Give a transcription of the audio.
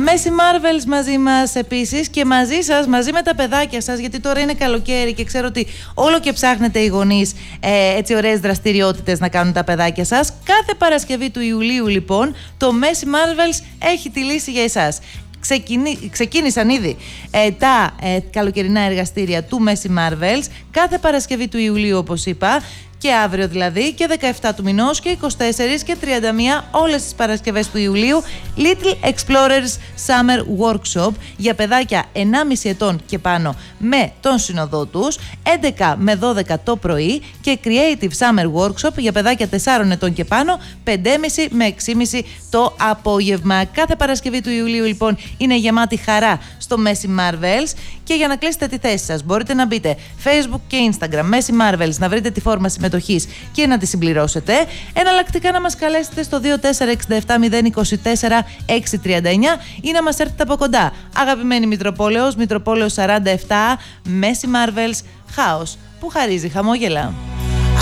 Messi Marvels μαζί μας επίσης και μαζί σας, μαζί με τα παιδάκια σας, γιατί τώρα είναι καλοκαίρι και ξέρω ότι όλο και ψάχνετε οι γονείς έτσι ωραίες δραστηριότητες να κάνουν τα παιδάκια σας. Κάθε Παρασκευή του Ιουλίου λοιπόν το Messi Marvels έχει τη λύση για εσάς. Ξεκίνησαν ήδη τα καλοκαιρινά εργαστήρια του Messi Marvels κάθε Παρασκευή του Ιουλίου, όπως είπα, και αύριο δηλαδή, και 17 του μηνός και 24 και 31 όλες τις Παρασκευές του Ιουλίου, Little Explorers Summer Workshop για παιδάκια 1,5 ετών και πάνω με τον συνοδό τους, 11 με 12 το πρωί, και Creative Summer Workshop για παιδάκια 4 ετών και πάνω, 5,5 με 6,5 το απόγευμα. Κάθε Παρασκευή του Ιουλίου λοιπόν είναι γεμάτη χαρά στο Messi Marvels, και για να κλείσετε τη θέση σας μπορείτε να μπείτε Facebook και Instagram Messi Marvels, να βρείτε τη φόρμα συμμετοχής και να τη συμπληρώσετε. Εναλλακτικά να μας καλέσετε στο 2467 024 639 ή να μας έρθετε από κοντά. Αγαπημένη Μητροπόλεως, Μητροπόλεως 47, Messi Marvels, χάος που χαρίζει χαμόγελα.